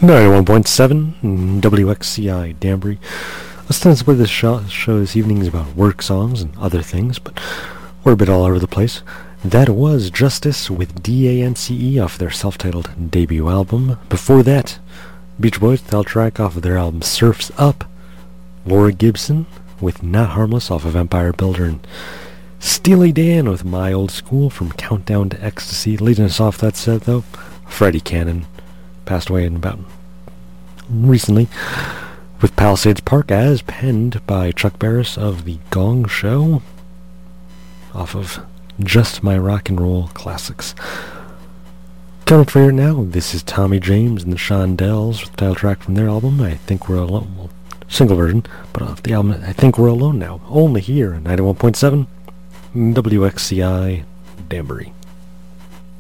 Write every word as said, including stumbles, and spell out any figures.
ninety-one point seven W X C I Danbury. Ostensibly this show, show this evening is about work songs and other things, but we're a bit all over the place. That was Justice with D A N C E off their self-titled debut album. Before that, Beach Boys title track off of their album Surf's Up. Laura Gibson with Not Harmless off of Empire Builder, and Steely Dan with My Old School from Countdown to Ecstasy. Leading us off that set, though, Freddie Cannon passed away in about recently, with Palisades Park as penned by Chuck Barris of The Gong Show off of Just My Rock and Roll Classics. Coming up for here now, this is Tommy James and the Shondells with the title track from their album, I Think We're Alone. Well, single version, but off the album I Think We're Alone Now. Only here, ninety-one point seven W X C I Danbury.